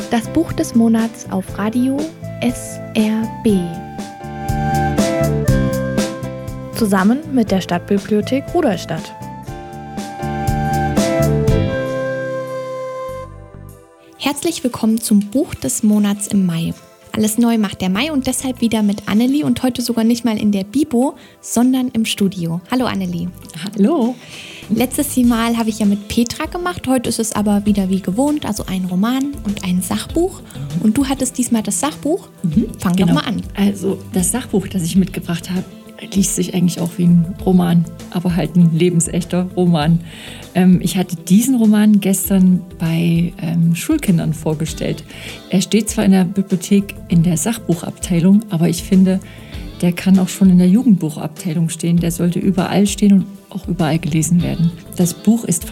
Das Buch des Monats auf Radio SRB. Zusammen mit der Stadtbibliothek Rudolstadt. Herzlich willkommen zum Buch des Monats im Mai. Alles neu macht der Mai und deshalb wieder mit Annelie und heute sogar nicht mal in der Bibo, sondern im Studio. Hallo Annelie. Hallo. Letztes Mal habe ich ja mit Petra gemacht, heute ist es aber wieder wie gewohnt, also ein Roman und ein Sachbuch. Und du hattest diesmal das Sachbuch. Fang doch mal an. Also das Sachbuch, das ich mitgebracht habe, liest sich eigentlich auch wie ein Roman, aber halt ein lebensechter Roman. Ich hatte diesen Roman gestern bei Schulkindern vorgestellt. Er steht zwar in der Bibliothek in der Sachbuchabteilung, aber ich finde, der kann auch schon in der Jugendbuchabteilung stehen. Der sollte überall stehen und auch überall gelesen werden. Das Buch ist